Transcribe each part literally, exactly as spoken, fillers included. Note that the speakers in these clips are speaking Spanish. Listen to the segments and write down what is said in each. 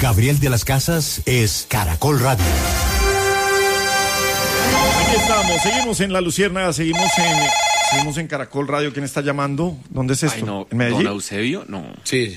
Gabriel de las Casas es Caracol Radio. Aquí estamos, seguimos en La Luciérnaga, seguimos en, seguimos en Caracol Radio. ¿Quién está llamando? ¿Dónde es esto? Ay, no, ¿En Medellín? ¿Don Eusebio? No. Sí.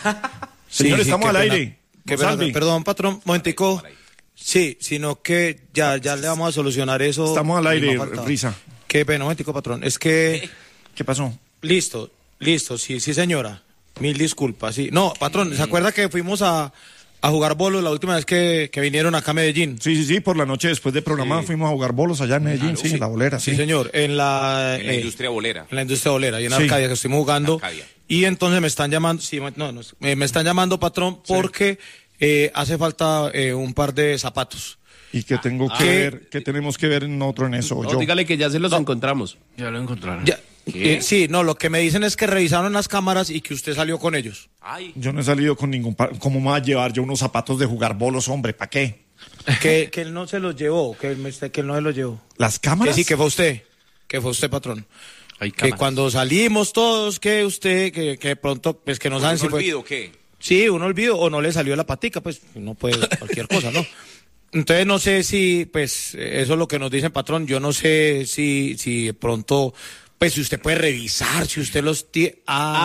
Señor, Sí, sí, estamos qué al pena. aire. Qué Gonzalve. pena, perdón, patrón, momentico. Sí, sino que ya, ya le vamos a solucionar eso. Estamos al aire, No faltaba. Risa. Qué pena, momentico, patrón. Es que, ¿Qué pasó? listo, listo, sí, sí, señora. Mil disculpas, sí. No, patrón, ¿se acuerda que fuimos a, a jugar bolos la última vez que, que vinieron acá a Medellín? Sí, sí, sí, por la noche después del programa Sí. fuimos a jugar bolos allá en Medellín, Claro, sí, sí. en la bolera, sí. Sí, señor, en la... En la eh, industria bolera. En la industria bolera, y en Sí. Arcadia, que estuvimos jugando. Arcadia. Y entonces me están llamando, sí, no, no, me, me están llamando, patrón, porque eh, hace falta eh, un par de zapatos. ¿Y qué tengo que ¿Qué? ver? ¿Qué tenemos que ver en otro en eso? No, Yo. dígale que ya se los encontramos. Ya lo encontraron. Ya, eh, sí, no, lo que me dicen es que revisaron las cámaras y que usted salió con ellos. Ay. Yo no he salido con ningún... pa- ¿Cómo me va a llevar yo unos zapatos de jugar bolos, hombre? ¿Para qué? Que, que él no se los llevó, que él, me- que él no se los llevó. ¿Las Que cámaras? sí, que fue usted, que fue usted, patrón. Ay, Que cámaras. cuando salimos todos, que usted, que, que de pronto, pues que no saben ¿Un si fue... olvido qué? Sí, un olvido o no le salió la patica, pues no puede cualquier cosa, ¿no? Entonces no sé si, pues, eso es lo que nos dicen, patrón. Yo no sé si, si de pronto, pues, si usted puede revisar, si usted los tiene.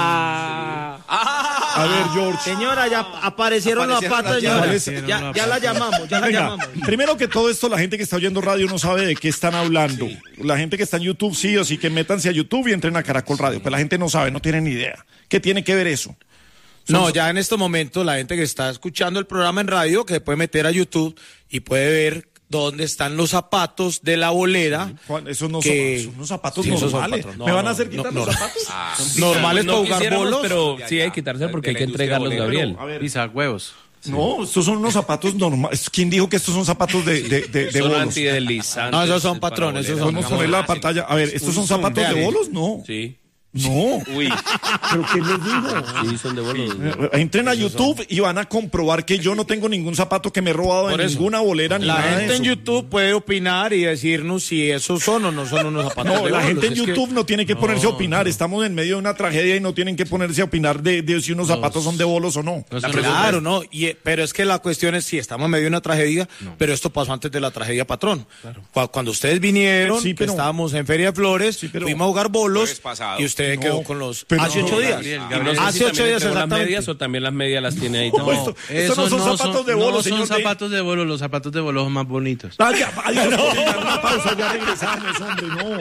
Ah. A ver, George. Señora, ya aparecieron los Aparecieron zapatos, las señora. llaves. Ya, ya la llamamos, ya la Venga, llamamos. primero que todo esto, la gente que está oyendo radio no sabe de qué están hablando. La gente que está en YouTube sí o sí, que métanse a YouTube y entren a Caracol Radio. Pero la gente no sabe, no tiene ni idea. ¿Qué tiene que ver eso? No, ya en estos momentos la gente que está escuchando el programa en radio, que puede meter a YouTube y puede ver dónde están los zapatos de la bolera. Juan, esos no que- son, son unos zapatos Sí, esos son, normales. patrón. No, ¿Me van a no, hacer no, quitar no, los no. zapatos? Ah, Normales para jugar quisiéramos, bolos. pero Ya, sí ya. hay que quitárselo porque De hay la que industria entregarlos, bolera. Gabriel. A ver. Pisa huevos. No, estos son unos zapatos normales. ¿Quién dijo que estos son zapatos de, de, de, de Son bolos? antideslizantes. No, esos son para patrones, esos boleros. son- Podemos poner la pantalla. A ver, ¿estos son zapatos de bolos? No. Sí. No. Uy, ¿Pero qué les digo? sí, son de bolos. Entren a YouTube y van a comprobar que yo no tengo ningún zapato que me he robado Por en eso. ninguna bolera ni La nada de gente en eso. YouTube puede opinar y decirnos si esos son o no son unos zapatos No, de la bolos. gente en Es que- YouTube no tiene que ponerse a opinar. Estamos en medio de una tragedia y no tienen que ponerse a opinar de, de si unos zapatos son de bolos o no. No La- son claro, no, y, eh, pero es que la cuestión es si estamos en medio de una tragedia, pero esto pasó antes de la tragedia, patrón. Cu- Cuando ustedes vinieron, Sí, que pero- estábamos en Feria de Flores, Sí, pero- fuimos a jugar bolos Jueves pasado. y usted No, quedó con los... pero- hace ocho No, días. Gabriel, Y no Gabriel. sé Hace si ocho también días entregó las exactamente. medias o también las medias las tiene ahí. No, No. esto- estos no son zapatos de bolos, no señor. son de- zapatos de bolos, los zapatos de bolos son más bonitos. Ah, ya, adiós, una pausa, ya regresamos, hombre, no.